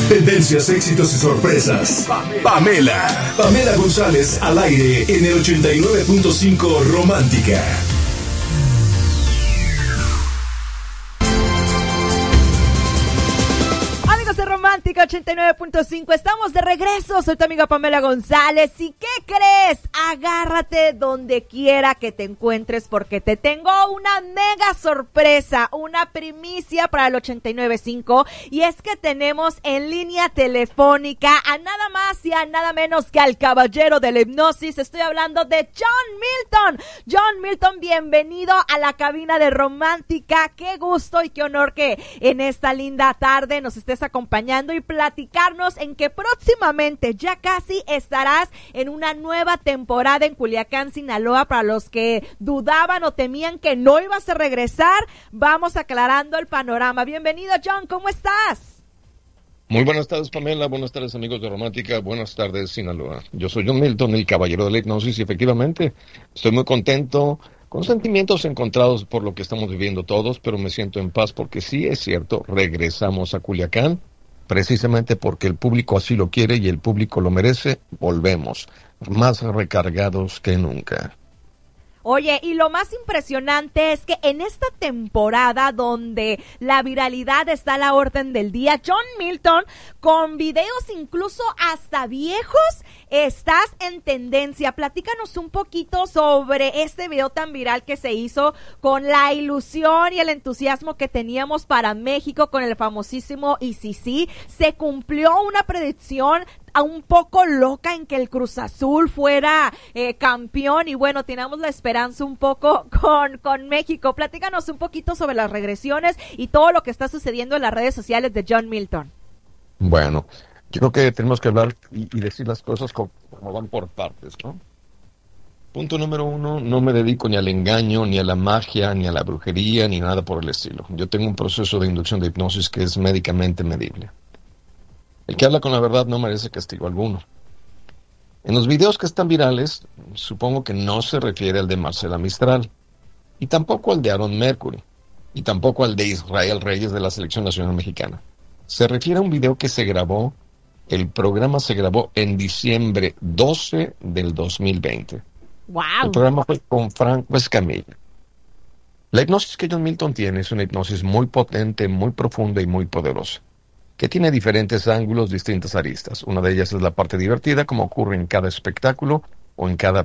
Tendencias, éxitos y sorpresas. Pamela González al aire en el 89.5 Romántica. Romántica 89.5, estamos de regreso, soy tu amiga Pamela González. ¿Y qué crees? Agárrate donde quiera que te encuentres porque te tengo una mega sorpresa, una primicia para el 89.5, y es que tenemos en línea telefónica a nada más y a nada menos que al caballero de la hipnosis. Estoy hablando de John Milton. John Milton, bienvenido a la cabina de Romántica. Qué gusto y qué honor que en esta linda tarde nos estés acompañando y platicarnos en que próximamente ya casi estarás en una nueva temporada en Culiacán, Sinaloa. Para los que dudaban o temían que no ibas a regresar, vamos aclarando el panorama. Bienvenido, John, ¿cómo estás? Muy buenas tardes, Pamela, buenas tardes, amigos de Romántica, buenas tardes, Sinaloa. Yo soy John Milton, el caballero de la hipnosis, y efectivamente estoy muy contento, con sentimientos encontrados por lo que estamos viviendo todos, pero me siento en paz porque sí es cierto, regresamos a Culiacán. Precisamente porque el público así lo quiere y el público lo merece, volvemos, más recargados que nunca. Oye, y lo más impresionante es que en esta temporada donde la viralidad está a la orden del día, John Milton, con videos incluso hasta viejos, estás en tendencia. Platícanos un poquito sobre este video tan viral que se hizo con la ilusión y el entusiasmo que teníamos para México con el famosísimo ICC. Se cumplió una predicción un poco loca en que el Cruz Azul fuera campeón, y bueno, tenemos la esperanza un poco con México. Platícanos un poquito sobre las regresiones y todo lo que está sucediendo en las redes sociales de John Milton. Bueno, yo creo que tenemos que hablar y decir las cosas como van por partes, ¿no? Punto número 1, no me dedico ni al engaño, ni a la magia, ni a la brujería, ni nada por el estilo. Yo tengo un proceso de inducción de hipnosis que es médicamente medible. El que habla con la verdad no merece castigo alguno. En los videos que están virales, supongo que no se refiere al de Marcela Mistral, y tampoco al de Aaron Mercury, y tampoco al de Israel Reyes de la Selección Nacional Mexicana. Se refiere a un video que se grabó, el programa se grabó en diciembre 12 del 2020. ¡Wow! El programa fue con Franco Escamilla. La hipnosis que John Milton tiene es una hipnosis muy potente, muy profunda y muy poderosa, que tiene diferentes ángulos, distintas aristas. Una de ellas es la parte divertida, como ocurre en cada espectáculo o en cada